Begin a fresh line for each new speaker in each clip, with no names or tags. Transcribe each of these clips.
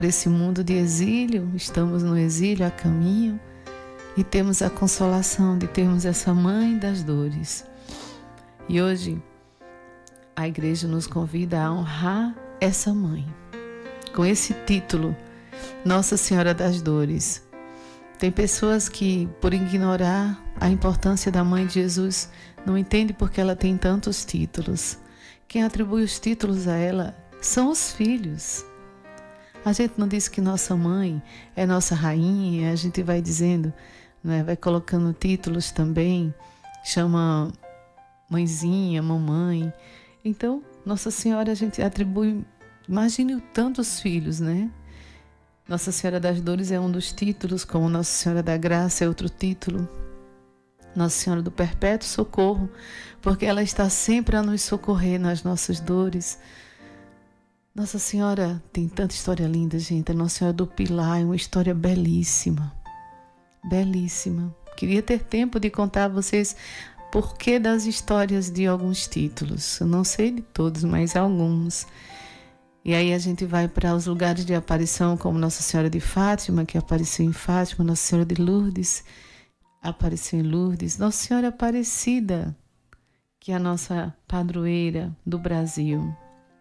por esse mundo de exílio, estamos no exílio a caminho e temos a consolação de termos essa mãe das dores. E hoje a igreja nos convida a honrar essa mãe com esse título, Nossa Senhora das Dores. Tem pessoas que, por ignorar a importância da mãe de Jesus, não entendem porque ela tem tantos títulos. Quem atribui os títulos a ela são os filhos. A gente não diz que nossa mãe é nossa rainha, a gente vai dizendo, né, vai colocando títulos também, chama mãezinha, mamãe. Então, Nossa Senhora a gente atribui, imagine tantos filhos, né? Nossa Senhora das Dores é um dos títulos, como Nossa Senhora da Graça é outro título. Nossa Senhora do Perpétuo Socorro, porque ela está sempre a nos socorrer nas nossas dores. Nossa Senhora tem tanta história linda, gente. A Nossa Senhora do Pilar é uma história belíssima. Belíssima. Queria ter tempo de contar a vocês porquê das histórias de alguns títulos. Eu não sei de todos, mas alguns. E aí a gente vai para os lugares de aparição, como Nossa Senhora de Fátima, que apareceu em Fátima, Nossa Senhora de Lourdes, apareceu em Lourdes, Nossa Senhora Aparecida, que é a nossa padroeira do Brasil.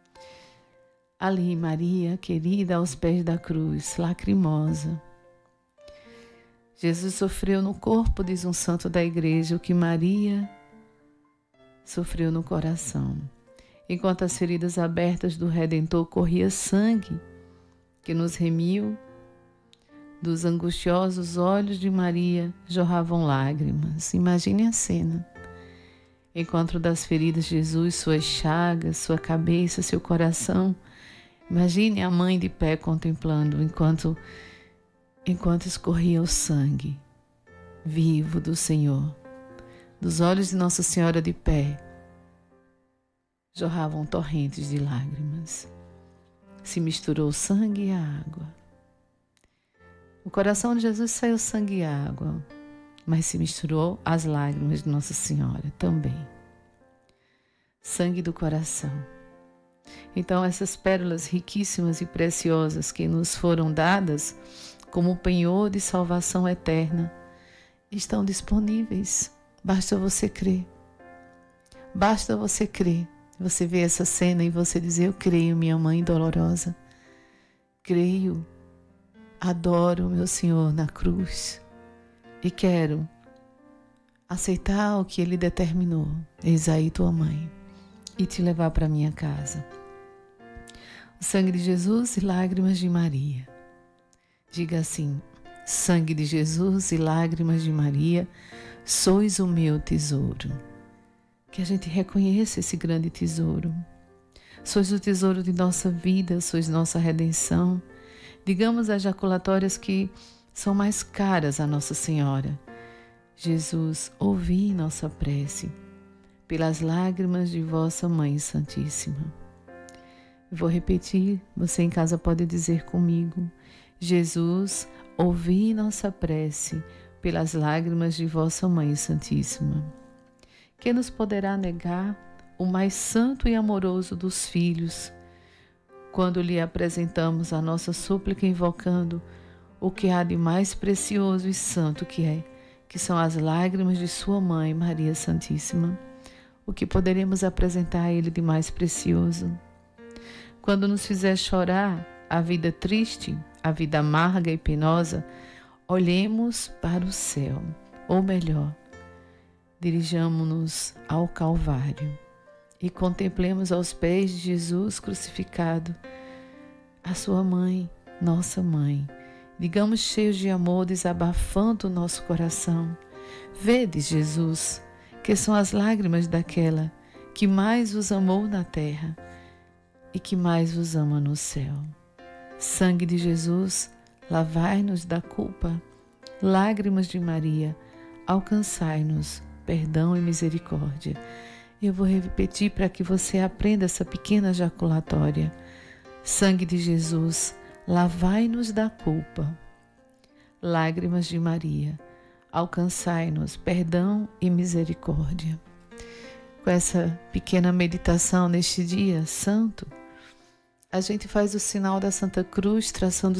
Ali, Maria, querida, aos pés da cruz, lacrimosa. Jesus sofreu no corpo, diz um santo da igreja, o que Maria sofreu no coração. Enquanto as feridas abertas do Redentor corria sangue, que nos remiu, dos angustiosos olhos de Maria jorravam lágrimas. Imagine a cena. Enquanto das feridas de Jesus, suas chagas, sua cabeça, seu coração. Imagine a mãe de pé contemplando enquanto escorria o sangue vivo do Senhor. Dos olhos de Nossa Senhora de pé jorravam torrentes de lágrimas. Se misturou o sangue e a água. O coração de Jesus saiu sangue e água, mas se misturou as lágrimas de Nossa Senhora também. Sangue do coração. Então essas pérolas riquíssimas e preciosas que nos foram dadas como penhor de salvação eterna estão disponíveis. Basta você crer. Basta você crer. Você vê essa cena e você dizer, eu creio, minha mãe dolorosa. Creio, adoro meu Senhor na cruz e quero aceitar o que Ele determinou. Eis aí tua mãe e te levar para minha casa. O sangue de Jesus e lágrimas de Maria. Diga assim, sangue de Jesus e lágrimas de Maria, sois o meu tesouro. Que a gente reconheça esse grande tesouro. Sois o tesouro de nossa vida, sois nossa redenção. Digamos as jaculatórias que são mais caras a Nossa Senhora. Jesus, ouvi nossa prece, pelas lágrimas de vossa Mãe Santíssima. Vou repetir, você em casa pode dizer comigo. Jesus, ouvi nossa prece, pelas lágrimas de vossa Mãe Santíssima. Quem nos poderá negar o mais santo e amoroso dos filhos, quando lhe apresentamos a nossa súplica invocando o que há de mais precioso e santo que são as lágrimas de sua mãe, Maria Santíssima? O que poderemos apresentar a Ele de mais precioso? Quando nos fizer chorar a vida triste, a vida amarga e penosa, olhemos para o céu, ou melhor, dirijamo-nos ao Calvário e contemplemos aos pés de Jesus crucificado a sua mãe, nossa mãe. Digamos cheios de amor, desabafando o nosso coração. Vede, Jesus, que são as lágrimas daquela que mais vos amou na terra e que mais vos ama no céu. Sangue de Jesus, lavai-nos da culpa. Lágrimas de Maria, alcançai-nos perdão e misericórdia. Eu vou repetir para que você aprenda essa pequena jaculatória. Sangue de Jesus, lavai-nos da culpa. Lágrimas de Maria, alcançai-nos perdão e misericórdia. Com essa pequena meditação neste dia santo, A gente faz o sinal da Santa Cruz, traçando